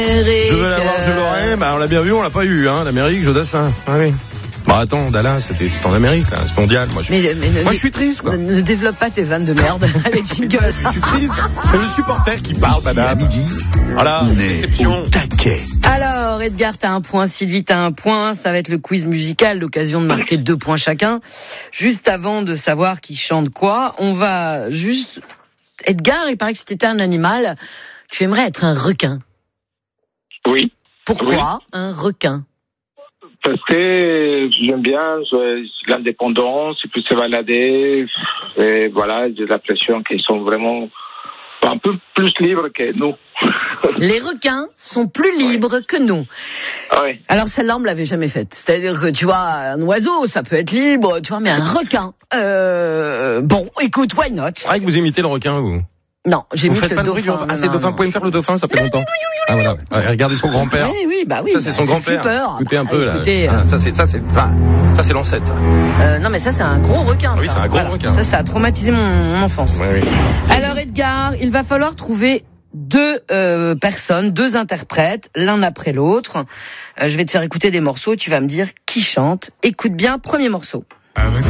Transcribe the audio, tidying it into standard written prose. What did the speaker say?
Je veux l'avoir, je l'aurai. Bah, on l'a bien vu, on l'a pas eu, hein. L'Amérique, Jodassin. Ah oui. Bah attends, Dallas, c'était en Amérique, hein, c'est mondial. Moi, je suis triste, quoi. Ne développe pas tes vannes de merde avec jingle. Je suis triste. C'est le supporter qui parle, madame. Voilà, déception. Taquet. Alors, Edgar, t'as un point, Sylvie, t'as un point. Ça va être le quiz musical, l'occasion de marquer 2 points chacun. Juste avant de savoir qui chante quoi, on va juste... Edgar, il paraît que si t'étais un animal, tu aimerais être un requin. Oui. Pourquoi un requin? Parce que j'aime bien l'indépendance, il peut se balader, et voilà, j'ai l'impression qu'ils sont vraiment un peu plus libres que nous. Les requins sont plus libres que nous. Oui. Alors celle-là, on me l'avait jamais faite. C'est-à-dire que, tu vois, un oiseau, ça peut être libre, tu vois, mais un requin, bon, écoute, why not? C'est vrai que vous imitez le requin, vous. Non, j'ai mis le dauphin. Ah, c'est dauphin, vous pouvez me faire le dauphin, ça fait longtemps. Ah voilà, regardez son grand-père. Oui, bah oui. Ça c'est son grand-père. Écoutez un peu là. Écoutez, ça c'est l'ancêtre. Non mais ça c'est un gros requin. Oui, ça. c'est un gros requin. Ça a traumatisé mon enfance. Oui. Alors Edgar, il va falloir trouver 2 personnes, 2 interprètes, l'un après l'autre. Je vais te faire écouter des morceaux, tu vas me dire qui chante. Écoute bien, premier morceau. Avec